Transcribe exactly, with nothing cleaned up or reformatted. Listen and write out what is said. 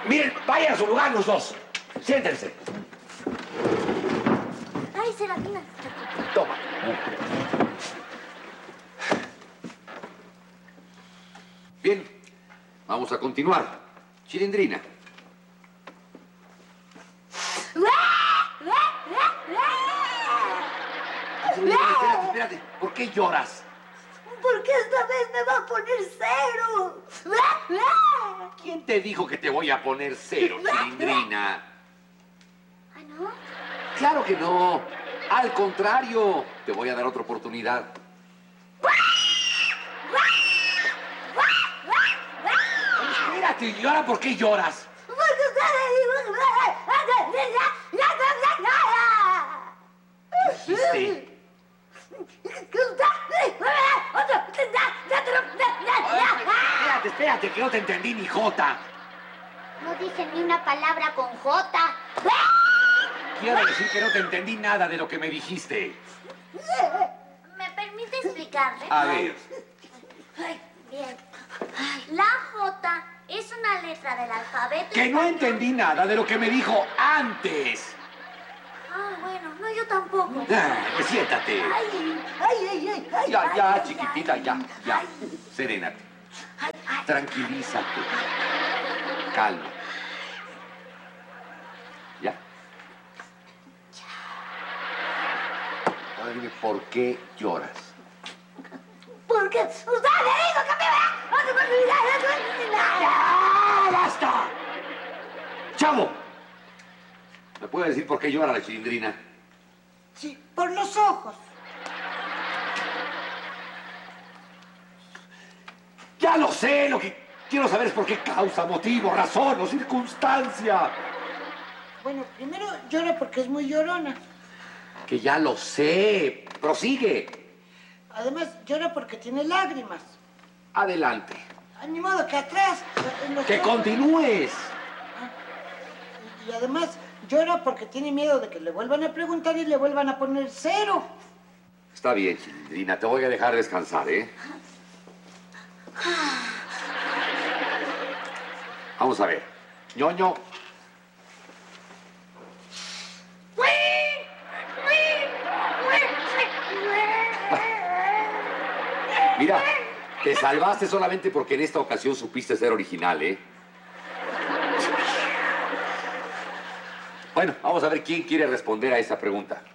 Miren, vayan a su lugar los dos. Siéntense. Ay, Serafina. Toma. Bien, vamos a continuar. Chilindrina. Espérate, espérate. ¿Por qué lloras? Porque esta vez me va a poner cero. ¿Quién te dijo que te voy a poner cero, Chilindrina? ¿Ah, no? Claro que no. Al contrario, te voy a dar otra oportunidad. Espérate, ¿y ahora por qué lloras? Porque usted ¿Qué dijiste? Espérate, espérate, que no te entendí ni jota. No dije ni una palabra con J. Quiero decir que no te entendí nada de lo que me dijiste. ¿Me permite explicarle? A ver. Bien. La J es una letra del alfabeto. Que no español. entendí nada de lo que me dijo antes. Ah, bueno, no, yo tampoco. Ah, siéntate. Ay, ay, ay, ay, ay. Ya, ay, ya, ay, chiquitita, ay, ya, ya. ay. Serénate. Ay, ay. Tranquilízate. Calma. ¿Ya? Ahora dime, ¿por qué lloras? Porque usted le dijo que me va a olvidar. ¡Ah, basta! ¡Chavo! ¿Me puede decir por qué llora la Chilindrina? Sí, por los ojos. ¡Ya lo sé! Lo que quiero saber es por qué causa, motivo, razón o circunstancia. Bueno, primero llora porque es muy llorona. Que ya lo sé. Prosigue. Además, llora porque tiene lágrimas. Adelante. Ah, ni modo que atrás. en los Que ojos. continúes. Y además, llora porque tiene miedo de que le vuelvan a preguntar y le vuelvan a poner cero. Está bien, Chilindrina. Te voy a dejar descansar, ¿eh? Vamos a ver. Ñoño. Mira, te salvaste solamente porque en esta ocasión supiste ser original, ¿eh? Bueno, vamos a ver quién quiere responder a esa pregunta.